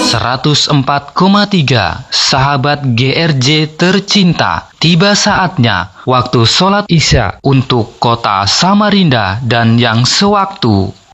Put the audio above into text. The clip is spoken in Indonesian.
104,3 Sahabat GRJ tercinta, tiba saatnya waktu sholat Isya untuk kota Samarinda dan yang sewaktu.